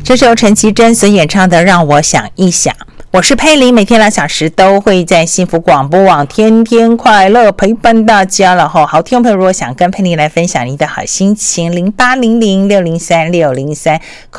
这是由陈绮贞所演唱的《让我想一想》。我是佩玲，每天2小时都会在幸福广播网天天快乐陪伴大家了哈。好，听众朋友，如果想跟佩玲来分享你的好心情，0800603603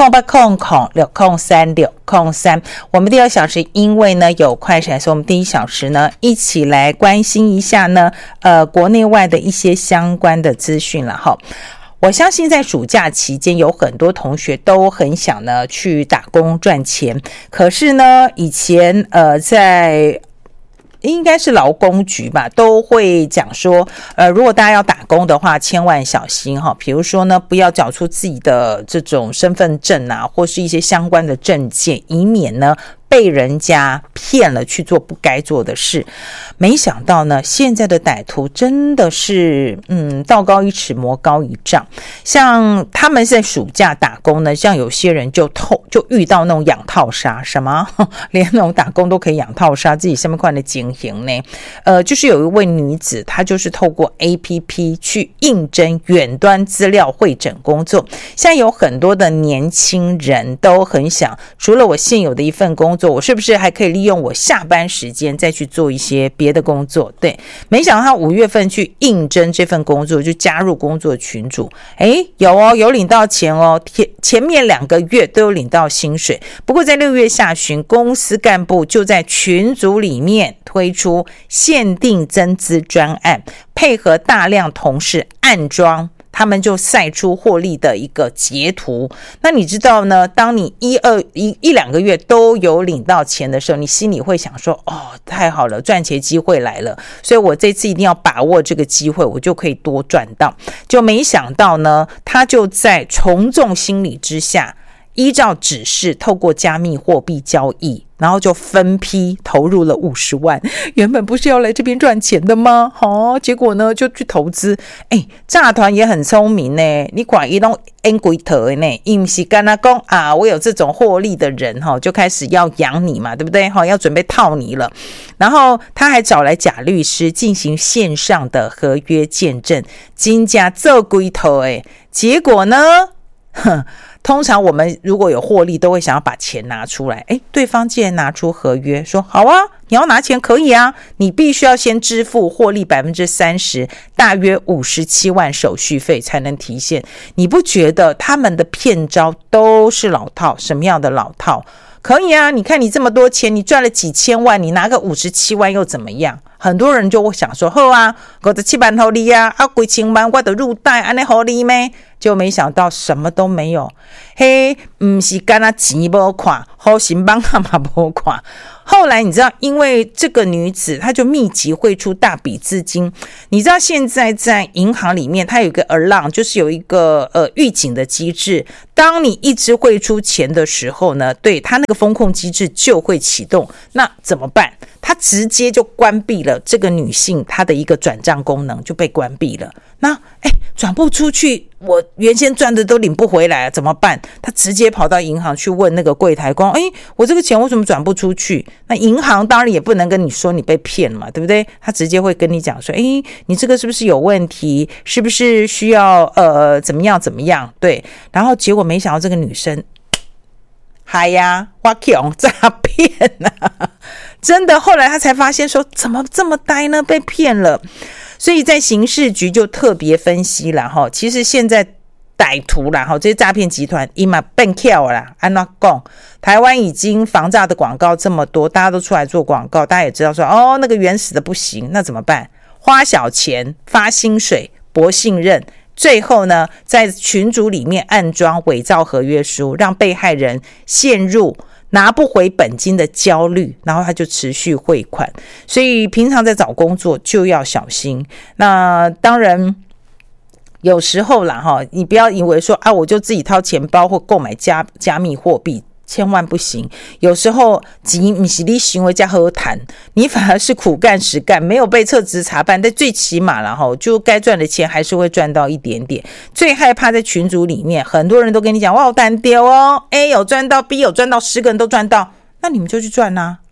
0800603603。我们第2小时因为呢有快闪，所以我们第1小时呢一起来关心一下呢国内外的一些相关的资讯了哈。我相信在暑假期间有很多同学都很想呢去打工赚钱，可是呢以前在应该是劳工局吧，都会讲说如果大家要打工的话千万小心哈，比如说呢不要缴出自己的这种身份证啊，或是一些相关的证件，以免呢被人家骗了去做不该做的事。没想到呢现在的歹徒真的是道高一尺魔高一丈，像他们在暑假打工呢，像有些人就遇到那种养套杀，什么连那种打工都可以养套杀，自己下面款的经营呢就是有一位女子，她就是透过 APP 去应征远端资料汇诊工作。现在有很多的年轻人都很想，除了我现有的一份工作，我是不是还可以利用我下班时间再去做一些别的工作？对，没想到他5月份去应征这份工作，就加入工作群组，有领到钱哦，前面2个月都有领到薪水。不过在6月下旬，公司干部就在群组里面推出限定增资专案，配合大量同事暗装，他们就晒出获利的一个截图。那你知道呢，当你一两个月都有领到钱的时候，你心里会想说，太好了，赚钱机会来了，所以我这次一定要把握这个机会，我就可以多赚到。就没想到呢，他就在从众心理之下，依照指示透过加密货币交易，然后就分批投入了50万。原本不是要来这边赚钱的吗？结果呢就去投资。诈团也很聪明呢，你管他都演几套的呢，他不是跟他说我有这种获利的人就开始要养你嘛，对不对？要准备套你了。然后他还找来假律师进行线上的合约见证，真的做几套的。结果呢通常我们如果有获利都会想要把钱拿出来，对方既然拿出合约说好啊，你要拿钱可以啊，你必须要先支付获利 30%， 大约57万手续费才能提现。你不觉得他们的骗招都是老套？什么样的老套？可以啊，你看你这么多钱，你赚了几千万，你拿个57万又怎么样？很多人就会想说，好啊，57万给你啊，几千万我就入袋，这样给你吗？就没想到什么都没有，不是干那钱没看，好心帮他嘛没看。后来你知道，因为这个女子她就密集汇出大笔资金。你知道现在在银行里面它有一个 alarm， 就是有一个预警的机制，当你一直汇出钱的时候呢，对，它那个风控机制就会启动。那怎么办？它直接就关闭了这个女性她的一个转账功能，就被关闭了。那转不出去，我原先赚的都领不回来，怎么办？他直接跑到银行去问那个柜台官，我这个钱为什么转不出去？那银行当然也不能跟你说你被骗了嘛，对不对？他直接会跟你讲说，你这个是不是有问题？是不是需要怎么样怎么样？对，然后结果没想到这个女生，嗨呀，我用诈骗啊！真的，后来他才发现说，怎么这么呆呢？被骗了。所以在刑事局就特别分析了其实现在歹徒啦这些诈骗集团已经变巧啦，按怎讲？台湾已经防诈的广告这么多，大家都出来做广告，大家也知道说那个原始的不行，那怎么办？花小钱发薪水博信任，最后呢在群组里面暗装伪造合约书，让被害人陷入拿不回本金的焦虑，然后他就持续汇款。所以平常在找工作就要小心。那当然有时候啦你不要以为说我就自己掏钱包或购买加密货币，千万不行。有时候钱不是你行为加好谈，你反而是苦干实干，没有被撤职查办，但最起码啦就该赚的钱还是会赚到一点点。最害怕在群组里面很多人都跟你讲，哇好单丢哦， A 有赚到， B 有赚到，10个人都赚到，那你们就去赚啊。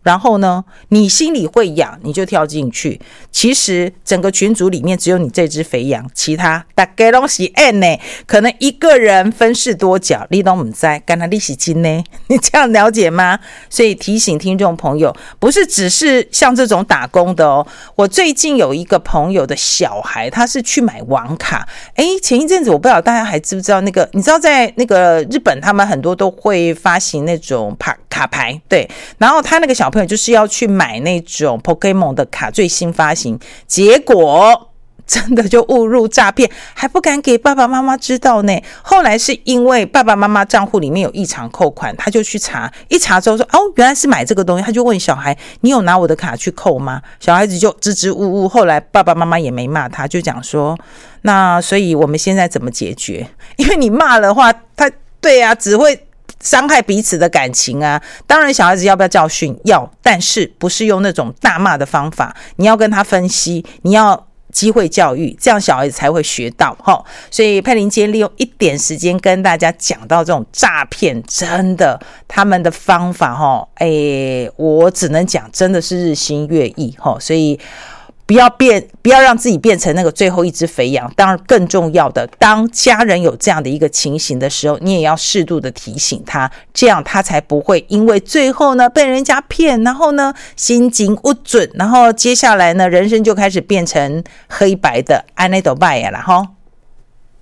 然后呢，你心里会痒，你就跳进去。其实整个群组里面只有你这只肥羊，其他大家都是按呢，可能一个人分饰多角，你都不知道，干他利息金呢？你这样了解吗？所以提醒听众朋友，不是只是像这种打工的哦。我最近有一个朋友的小孩，他是去买网卡。前一阵子我不知道大家还知不知道那个，你知道在那个日本他们很多都会发行那种卡牌，对，然后他那个小朋友就是要去买那种 Pokemon 的卡，最新发行，结果真的就误入诈骗，还不敢给爸爸妈妈知道呢。后来是因为爸爸妈妈账户里面有异常扣款，他就去查，一查之后说原来是买这个东西，他就问小孩，你有拿我的卡去扣吗？小孩子就支支吾吾，后来爸爸妈妈也没骂他，就讲说，那所以我们现在怎么解决？因为你骂的话，他对啊，只会伤害彼此的感情啊。当然小孩子要不要教训？要，但是不是用那种大骂的方法，你要跟他分析，你要机会教育，这样小孩子才会学到。所以佩玲今天利用一点时间跟大家讲到这种诈骗，真的他们的方法我只能讲真的是日新月异。所以不要让自己变成那个最后一只肥羊。当然更重要的，当家人有这样的一个情形的时候，你也要适度的提醒他，这样他才不会因为最后呢被人家骗，然后呢心情不准，然后接下来呢人生就开始变成黑白的，安内都拜呀啦齁。